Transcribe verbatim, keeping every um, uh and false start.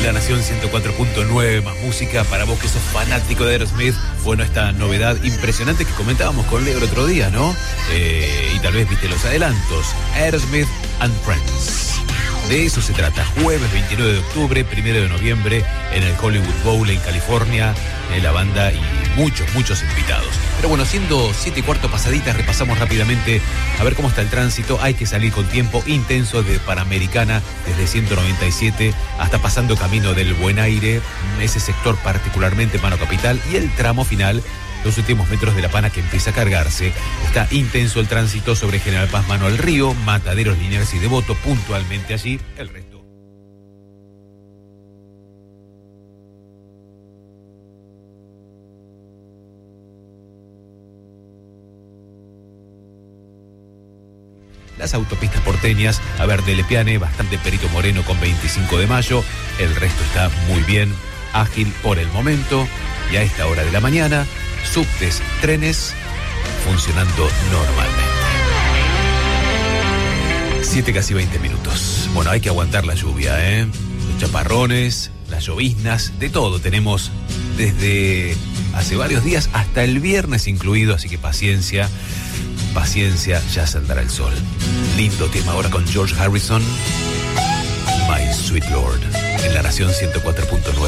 La Nación ciento cuatro punto nueve, más música para vos que sos fanático de Aerosmith. Bueno, esta novedad impresionante que comentábamos con Leo el otro día, ¿no? Eh, y tal vez viste los adelantos. Aerosmith and Friends. De eso se trata. Jueves veintinueve de octubre, primero de noviembre, en el Hollywood Bowl en California, eh, la banda y muchos, muchos invitados. Pero bueno, siendo siete y cuarto pasaditas, repasamos rápidamente a ver cómo está el tránsito. Hay que salir con tiempo intenso de Panamericana, desde ciento noventa y siete hasta pasando camino del Buen Aire, ese sector particularmente Mano Capital, y el tramo final, los últimos metros de La Pana, que empieza a cargarse. Está intenso el tránsito sobre General Paz Mano al Río, Mataderos, Liniers y Devoto, puntualmente allí. El resto. Las autopistas porteñas, a ver, de Lepiane, bastante Perito Moreno con veinticinco de mayo. El resto está muy bien, ágil por el momento. Y a esta hora de la mañana, subtes, trenes funcionando normalmente. siete casi veinte minutos. Bueno, hay que aguantar la lluvia, ¿eh? Los chaparrones, las lloviznas, de todo tenemos desde hace varios días hasta el viernes incluido, así que paciencia, paciencia, ya saldrá el sol. Lindo tema ahora con George Harrison, My Sweet Lord, en La Nación ciento cuatro punto nueve.